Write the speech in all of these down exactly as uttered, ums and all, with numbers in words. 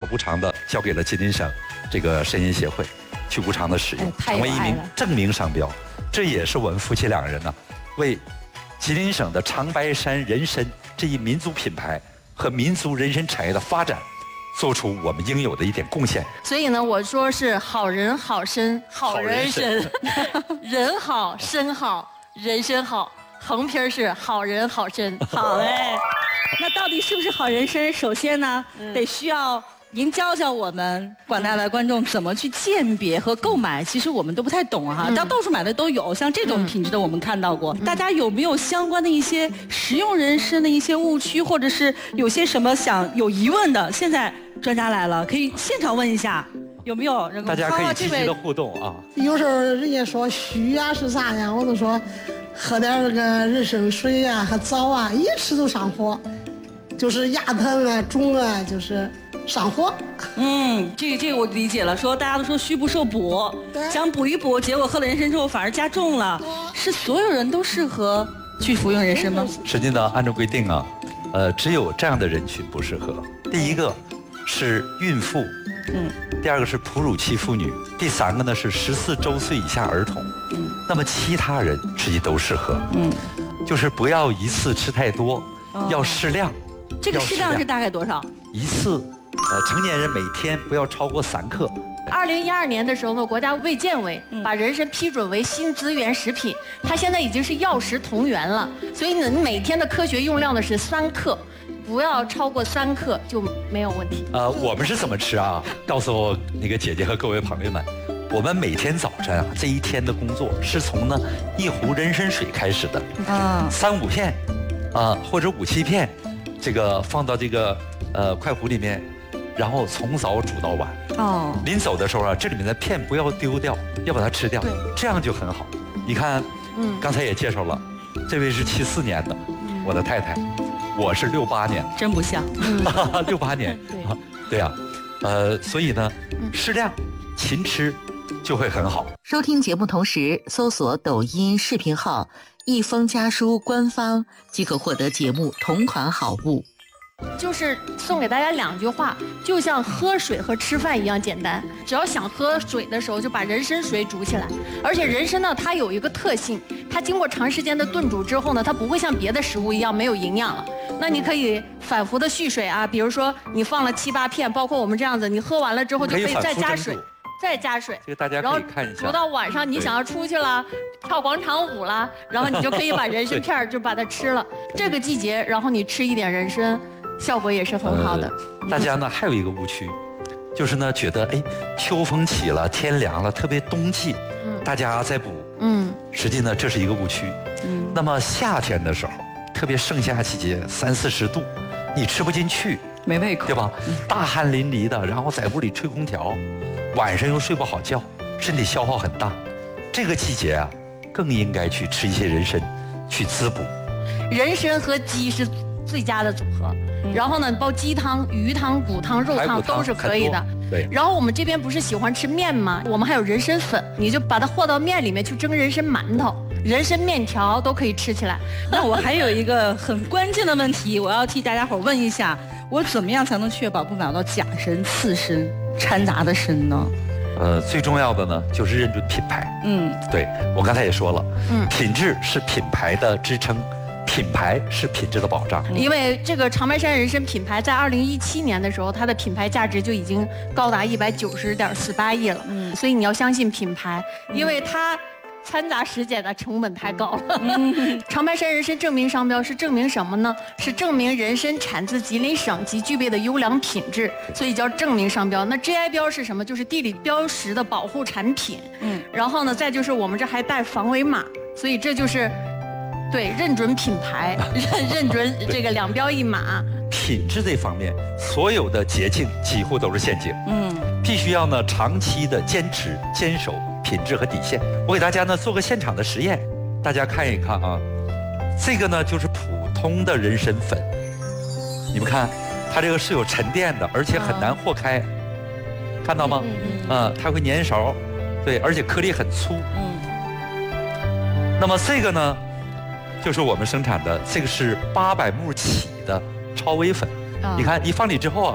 无偿的交给了吉林省这个申银协会去无偿的使用，成为一名证明商标。这也是我们夫妻两个人呢，为吉林省的长白山人参这一民族品牌和民族人参产业的发展，做出我们应有的一点贡献。 所以呢，我说是好人好参，好人参，人好参好，人参好，横批是好人好参。 好嘞，那到底是不是好人参？首先呢，嗯、得需要您教教我们广大的观众怎么去鉴别和购买。其实我们都不太懂哈，但、嗯、到处买的都有，像这种品质的我们看到过。嗯、大家有没有相关的一些食用人参的一些误区，或者是有些什么想有疑问的？现在专家来了，可以现场问一下。有没有人？ 大家可以积极的互动啊！ 有时候人家说虚呀是啥呀，我都说喝点那个人参水呀和枣啊，一吃就上火，就是牙疼啊、肿啊，就是上火。 嗯，这这个我理解了。说大家都说虚不受补，想补一补，结果喝了人参之后反而加重了。是所有人都适合去服用人参吗？ 实际呢，按照规定啊，呃，只有这样的人群不适合。第一个是孕妇。嗯，第二个是哺乳期妇女，第三个呢是十四周岁以下儿童。嗯，那么其他人实际都适合。嗯，就是不要一次吃太多，哦、要适量。 这个适量是大概多少？ 一次，呃，成年人每天不要超过三克。 二零一二年的时候呢，国家卫健委把人参批准为新资源食品，它现在已经是药食同源了，所以呢，你每天的科学用量呢是三克。不要超过三克就没有问题。 呃，我们是怎么吃啊？告诉那个姐姐和各位朋友们，我们每天早晨啊，这一天的工作是从呢一壶人参水开始的，啊，三五片，啊或者五七片，这个放到这个呃快壶里面，然后从早煮到晚。哦。临走的时候啊，这里面的片不要丢掉，要把它吃掉，这样就很好。你看，嗯，刚才也介绍了，这位是七四年的，嗯、我的太太。我是六八年， 真不像， 六八年，对，对呀、啊，呃，所以呢，适量，勤吃，就会很好。 收听节目同时搜索抖音视频号“一封家书”官方，即可获得节目同款好物。 就是送给大家两句话，就像喝水和吃饭一样简单。只要想喝水的时候，就把人参水煮起来。而且人参呢，它有一个特性，它经过长时间的炖煮之后呢，它不会像别的食物一样没有营养了。那你可以反复的续水啊，比如说你放了七八片，包括我们这样子，你喝完了之后就可以再加水，再加水。 这个大家可以看一下。 煮到晚上，你想要出去了，跳广场舞了，然后你就可以把人参片就把它吃了。这个季节，然后你吃一点人参。效果也是很好的、 呃。大家呢还有一个误区，就是呢觉得哎秋风起了，天凉了，特别冬季，嗯、大家在补。嗯，实际呢这是一个误区。嗯，那么夏天的时候，特别盛夏季节，三四十度，你吃不进去， 没胃口， 对吧？嗯、大汗淋漓的，然后在屋里吹空调，晚上又睡不好觉，身体消耗很大。这个季节啊，更应该去吃一些人参，去滋补。 人参和鸡是最佳的组合。然后呢，煲鸡汤、鱼汤、骨汤、肉汤都是可以的。 对。 然后我们这边不是喜欢吃面吗？我们还有人参粉，你就把它和到面里面去蒸人参馒头、人参面条都可以吃起来。 那我还有一个很关键的问题，我要替大家伙问一下，我怎么样才能确保不买到假参、次参掺杂的参呢？ 呃，最重要的呢就是认准品牌。嗯，对我刚才也说了，嗯，品质是品牌的支撑。品牌是品质的保障， 因为这个长白山人参品牌在二零一七年的时候，它的品牌价值就已经高达一百九十点四八亿了。嗯，所以你要相信品牌，因为它掺杂实检的成本太高了。嗯、长白山人参证明商标是证明什么呢？是证明人参产自吉林省及具备的优良品质，所以叫证明商标。那 G I 标是什么？就是地理标识的保护产品。嗯，然后呢，再就是我们这还带防伪码，所以这就是。对，认准品牌，认认准这个两标一码。 品质这方面，所有的捷径几乎都是陷阱。嗯，必须要呢长期的坚持、坚守品质和底线。我给大家呢做个现场的实验，大家看一看啊。这个呢就是普通的人参粉，你们看，它这个是有沉淀的，而且很难和开，看到吗？嗯，啊，它会粘勺，对，而且颗粒很粗。嗯，那么这个呢？就是我们生产的，这个是八百目起的超微粉，哦、你看一放里之后啊，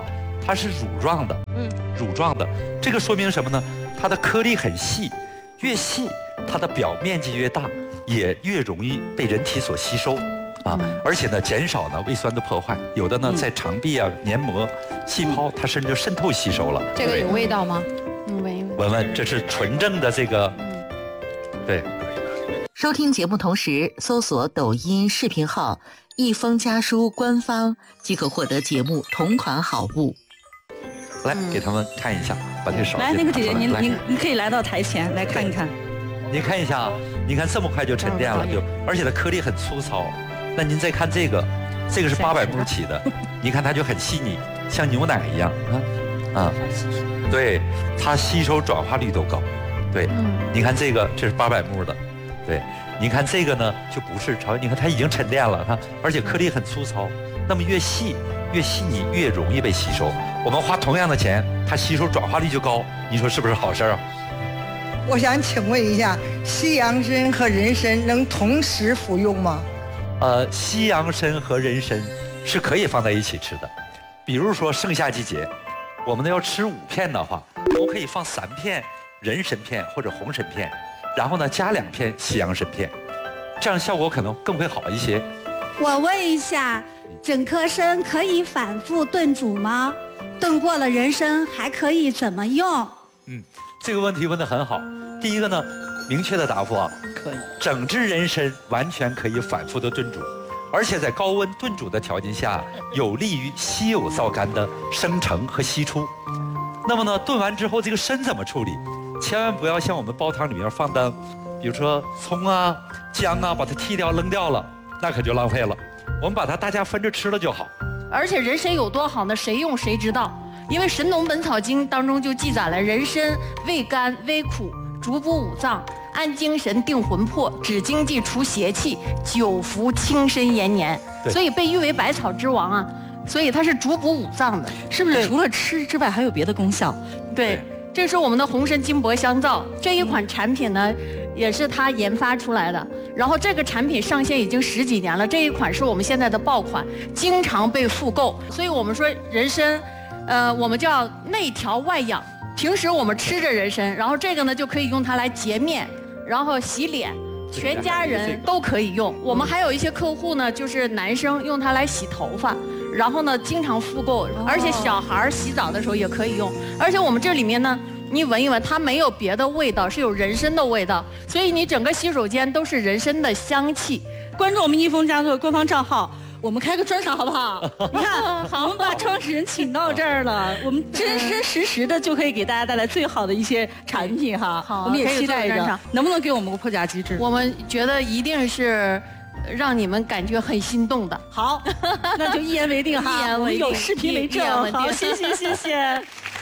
它是乳状的，嗯，乳状的，这个说明什么呢？它的颗粒很细，越细它的表面积越大，也越容易被人体所吸收。啊，而且呢，减少呢胃酸的破坏，有的呢在肠壁啊、黏膜、细胞，它甚至渗透吸收了。 这个有味道吗？ 嗯，闻闻闻，这是纯正的这个，对。 收听节目同时搜索抖音视频号“一封家书”官方，即可获得节目同款好物。 来，给他们看一下，把这手来，那个姐姐，您您您可以来到台前来看一看。 您看一下啊，您看这么快就沉淀了，就而且它颗粒很粗糙。那您再看这个，这个是八百目起的，你看它就很细腻，像牛奶一样啊啊，对，它吸收转化率都高，对，你看这个这是八百目的，对，你看这个呢就不是超，你看它已经沉淀了，它而且颗粒很粗糙，那么越细越细腻越容易被吸收。我们花同样的钱，它吸收转化率就高，你说是不是好事啊？ 我想请问一下，西洋参和人参能同时服用吗？ 呃，西洋参和人参是可以放在一起吃的，比如说盛夏季节，我们呢要吃五片的话，我可以放三片人参片或者红参片，然后呢加两片西洋参片，这样效果可能更会好一些。 我问一下，整颗参可以反复炖煮吗？炖过了人参还可以怎么用？ 嗯，这个问题问得很好。第一个呢，明确的答复啊， 可以。 整只人参完全可以反复的炖煮，而且在高温炖煮的条件下，有利于稀有皂苷的生成和析出。那么呢，炖完之后这个参怎么处理？千万不要像我们煲汤里面放的，比如说葱啊、姜啊，把它剔掉扔掉了，那可就浪费了。我们把它大家分着吃了就好。 而且人参有多好呢？谁用谁知道。因为《神农本草经》当中就记载了，人参味甘微苦，主补五脏，安精神，定魂魄，止经济，除邪气，久服轻身延年，所以被誉为百草之王啊。所以它是主补五脏的， 是不是？除了吃之外，还有别的功效？ 对，这是我们的红参金箔香皂这一款产品呢，也是他研发出来的。然后这个产品上线已经十几年了，这一款是我们现在的爆款，经常被复购。所以我们说人参。呃，我们叫内调外养。平时我们吃着人参，然后这个呢就可以用它来洁面，然后洗脸，全家人都可以用。我们还有一些客户呢，就是男生用它来洗头发，然后呢经常复购，而且小孩洗澡的时候也可以用。而且我们这里面呢，你闻一闻，它没有别的味道，是有人参的味道，所以你整个洗手间都是人参的香气。 关注我们一封家族的官方账号。我们开个专场好不好？你看，好，我们把创始人请到这儿了，我们真真实实的就可以给大家带来最好的一些产品哈。好，我们也期待着，能不能给我们个破甲机制？ 我们觉得一定是让你们感觉很心动的。 好，那就一言为定哈。 一言为定， 有视频为证。好，谢谢谢谢。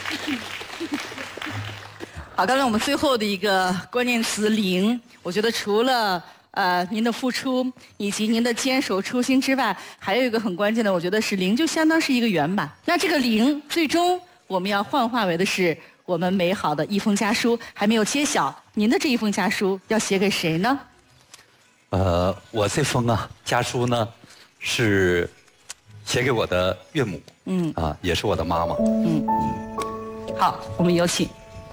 好，刚才我们最后的一个关键词“零”，我觉得除了。呃，您的付出以及您的坚守初心之外，还有一个很关键的，我觉得是零，就相当是一个圆满。那这个零，最终我们要幻化为的是我们美好的一封家书。还没有揭晓，您的这一封家书要写给谁呢？ 呃，我这封啊家书呢，是写给我的岳母，嗯啊，也是我的妈妈。嗯嗯，好，我们有请。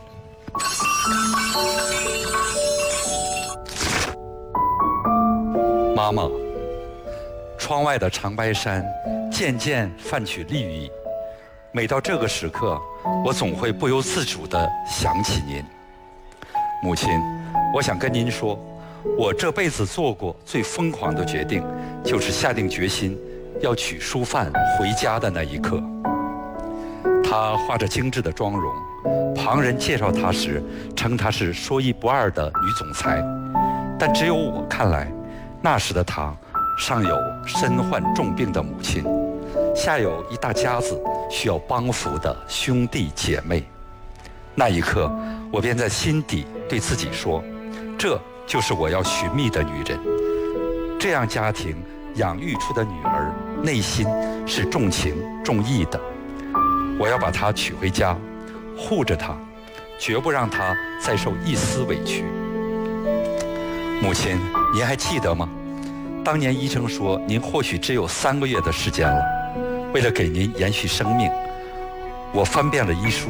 妈妈，窗外的长白山渐渐泛起绿意，每到这个时刻，我总会不由自主地想起您。母亲，我想跟您说，我这辈子做过最疯狂的决定，就是下定决心要娶淑范回家的那一刻。她化着精致的妆容，旁人介绍她时称她是说一不二的女总裁，但只有我看来，那时的她上有身患重病的母亲，下有一大家子需要帮扶的兄弟姐妹。那一刻，我便在心底对自己说，这就是我要寻觅的女人。这样家庭养育出的女儿，内心是重情重义的。我要把她娶回家，护着她，绝不让她再受一丝委屈。母亲，您还记得吗？当年医生说您或许只有三个月的时间了，为了给您延续生命， 我翻遍了医书。